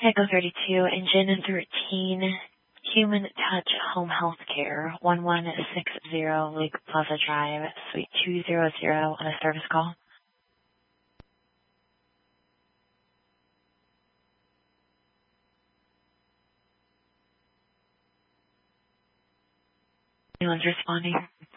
Echo 32, Engine 13, Human Touch Home Health Care, 1160 Lake Plaza Drive, Suite 200 on a service call. Anyone's responding.